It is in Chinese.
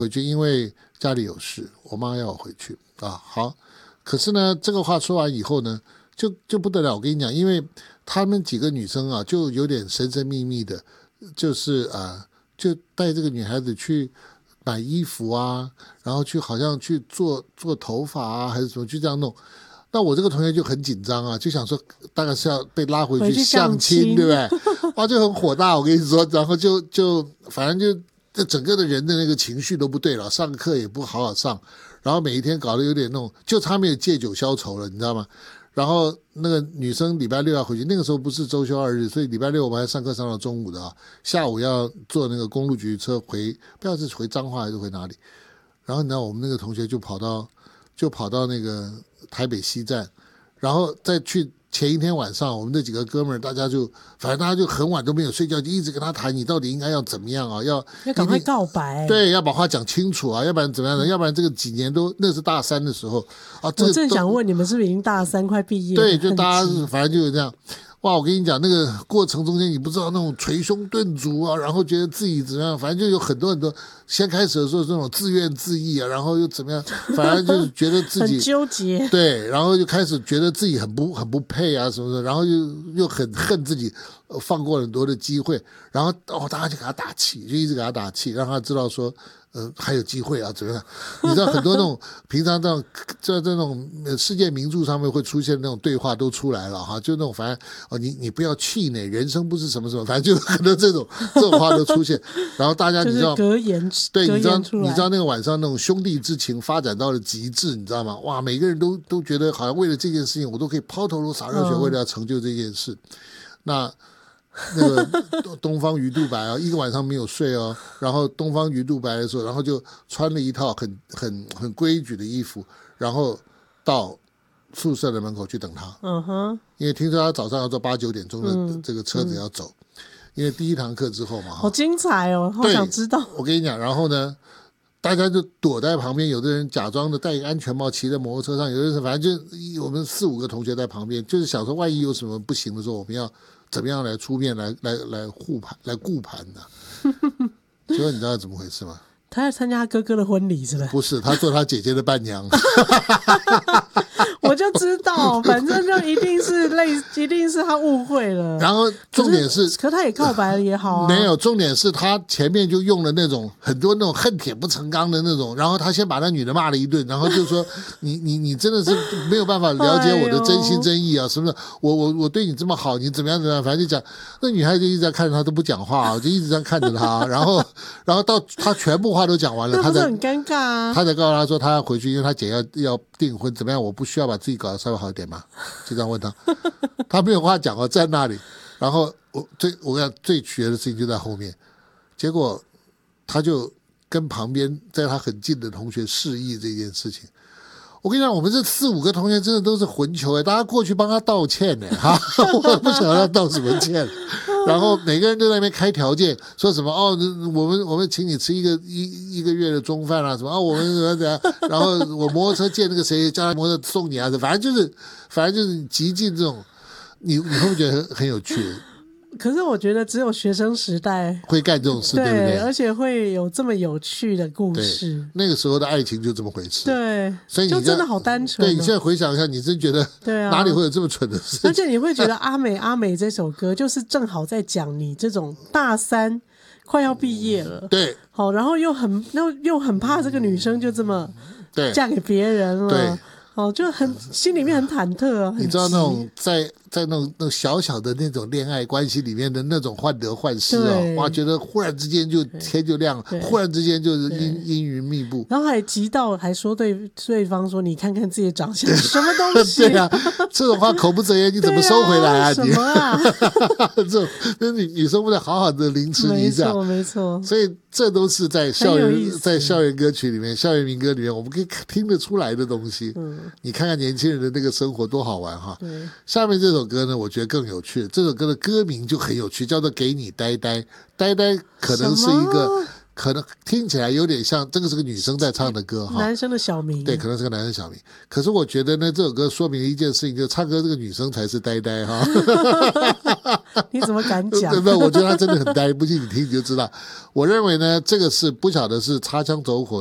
回去，因为家里有事，我妈要我回去啊。好，可是呢，这个话说完以后呢，就不得了。我跟你讲，因为她们几个女生啊，就有点神神秘秘的，就是就带这个女孩子去买衣服啊，然后去好像去做头发啊，还是什么，就这样弄。那我这个同学就很紧张啊，就想说大概是要被拉回去相亲，对不对？哇，就很火大，我跟你说，然后就反正就这整个的人的那个情绪都不对了，上课也不好好上，然后每一天搞得有点那种，就差没有借酒消愁了，你知道吗？然后那个女生礼拜六要回去，那个时候不是周休2日，所以礼拜六我们还上课上到中午的啊，下午要坐那个公路局车回，不知道是回彰化还是回哪里。然后你知道我们那个同学就跑到那个台北西站，然后再去前一天晚上，我们这几个哥们儿，反正大家就很晚都没有睡觉，就一直跟他谈，你到底应该要怎么样啊？要赶快告白， 对，要把话讲清楚啊，要不然怎么样呢？要不然这个几年都那是大3的时候啊。 我正想问你们是不是已经大3快毕业了？ 对，就大家反正就是这样。哇，我跟你讲，那个过程中间，你不知道那种捶胸顿足啊，然后觉得自己怎么样，反正就有很多。先开始的时候这种自怨自艾啊，然后又怎么样，反正就是觉得自己很纠结。 对，然后就开始觉得自己很不配啊什么的，然后又很恨自己放过很多的机会，然后大家就给他打气，就一直给他打气，让他知道说。还有机会啊，怎么样？你知道很多那种平常在这种世界名著上面会出现那种对话都出来了哈，就那种反正你不要气馁，人生不是什么什么，反正就很多这种话都出现，然后大家你知道， 就是格言， 对，你知道那个晚上那种兄弟之情发展到了极致，你知道吗？哇，每个人都觉得好像为了这件事情，我都可以抛头颅洒热血，为了要成就这件事。那个东方鱼肚白啊，一个晚上没有睡哦，然后东方鱼肚白的时候，然后就穿了一套很规矩的衣服，然后到宿舍的门口去等他。因为听说他早上要坐8、9点钟的这个车子要走，因为第一堂课之后嘛。 好精彩哦，好想知道。 我跟你讲，然后呢，大家就躲在旁边，有的人假装的戴一个安全帽，骑在摩托车上，有的人反正就我们4、5个同学在旁边，就是想说万一有什么不行的时候，我们要怎么样来出面来护盘来顾盘呢？结果你知道怎么回事吗？ 他在参加哥哥的婚礼是吧？ 不是，他做他姐姐的伴娘。 我就知道，反正就一定是他误会了。 然后重点是， 可他也告白了也好啊。 没有，重点是他前面就用了那种很多那种恨铁不成钢的那种，然后他先把那女的骂了一顿，然后就说你真的是没有办法了解我的真心真意啊，什么的，我对你这么好，你怎么样怎么样，反正就讲，那女孩就一直在看着他都不讲话啊，就一直在看着他，然后到他全部话都讲完了， 那不是很尴尬啊？ 他才告诉他说他要回去，因为他姐要订婚，怎么样？我不需要把自己搞得稍微好一点吗？就这样问他，他没有话讲哦，在那里。然后我跟你讲最绝的事情就在后面，结果他就跟旁边在他很近的同学示意这件事情。我跟你讲，我们这4、5个同学真的都是混球大家过去帮他道歉哈，我不晓得要道什么歉。然后每个人都在那边开条件，说什么我们请你吃一个月的中饭啊，什么我们怎样，然后我摩托车借那个谁叫他摩托车送你啊，反正就是极尽这种，你会不会觉得很有趣？ 可是我觉得只有学生时代会干这种事，对不对？ 而且会有这么有趣的故事。 那个时候的爱情就这么回事。 对， 所以你就真的好单纯。 对，你现在回想一下，你真觉得哪里会有这么蠢的事？ 而且你会觉得阿美这首歌就是正好在讲你这种大3快要毕业了， 对， 好，然后又很怕这个女生就这么嫁给别人了， 对。 就心里面很忐忑啊。 你知道那种在那种小小的那种恋爱关系里面的那种患得患失哇，觉得忽然之间就天就亮，忽然之间就是阴云密布，然后还急到还说对方说你看看自己的长相什么东西。 对啊，这种话口不择言，你怎么收回来啊？ 什么啊？ 这种女生不得好好的凌迟你一下， 没错。 所以这都是在校园歌曲里面、校园民歌里面，我们可以听得出来的东西。你看看年轻人的那个生活多好玩哈！下面这首歌呢，我觉得更有趣。这首歌的歌名就很有趣，叫做《给你呆呆》。呆呆可能是一个可能听起来有点像这个是个女生在唱的歌哈， 男生的小名， 对，可能是个男生小名。可是我觉得呢，这首歌说明了一件事情，就是唱歌这个女生才是呆呆哈。 你怎么敢讲？ 对，我觉得她真的很呆，不信你听你就知道。我认为呢，这个是不晓得是擦枪走火